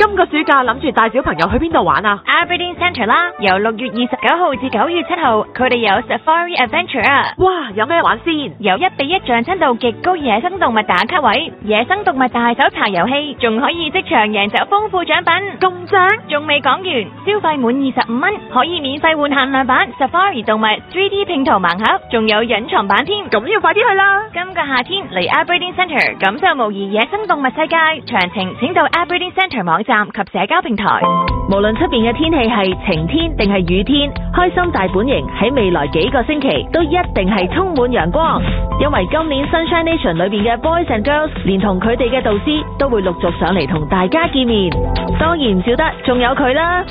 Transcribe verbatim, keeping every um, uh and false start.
今個暑假諗住帶小朋友去邊度玩啊 Aberdeen Centre 啦，由六月二十九號至九月七號，佢哋有 Safari Adventure 啊！ 哇，有咩玩先？ 有一比一像親度極高野生動物打卡位、野生動物大搜查遊戲，仲可以即場贏走豐富獎品， 咁正！ 仲未講完，消費滿二十五蚊可以免費換限量版 Safari 動物 三 D 拼圖盲盒，仲有隱藏版添。 咁要快啲去啦！ 今個夏天嚟 Aberdeen Centre 感受模擬野生動物世界，詳情請到 Aberdeen Centre 網站及社交平台。 無論出邊嘅天氣係晴天定係雨天，開心大本營喺未來幾個星期都一定係充滿陽光，因為今年 Sunshine Nation 裏邊嘅 Boys and Girls 連同佢哋嘅導師都會陸續上嚟同大家見面，當然唔少得仲有佢啦。